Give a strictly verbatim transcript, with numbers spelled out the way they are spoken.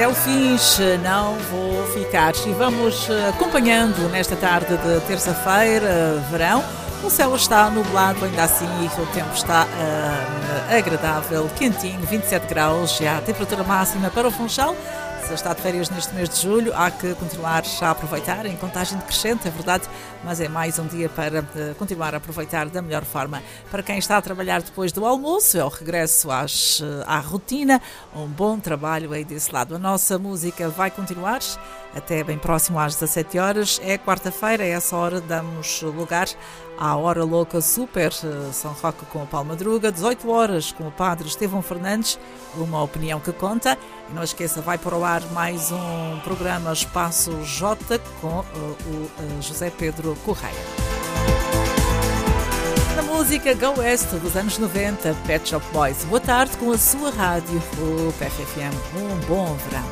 até o fim, não vou ficar. E vamos acompanhando nesta tarde de terça-feira, verão. O céu está nublado, ainda assim, e o tempo está uh, agradável, quentinho, vinte e sete graus, já a temperatura máxima para o Funchal. Se está de férias neste mês de julho, há que continuar a aproveitar em contagem decrescente, é verdade, mas é mais um dia para uh, continuar a aproveitar da melhor forma. Para quem está a trabalhar depois do almoço, é o regresso às, uh, à rotina, um bom trabalho aí desse lado. A nossa música vai continuar até bem próximo às dezassete horas, é quarta-feira, é essa hora, damos lugar à Hora Louca Super São Roque com o Paulo Madruga, dezoito horas com o Padre Estevão Fernandes, uma opinião que conta. E não esqueça, vai para o ar mais um programa Espaço J com uh, o uh, José Pedro Correia. Na música Go West dos anos noventa, Pet Shop Boys. Boa tarde com a sua rádio, o P F F M. Um bom verão.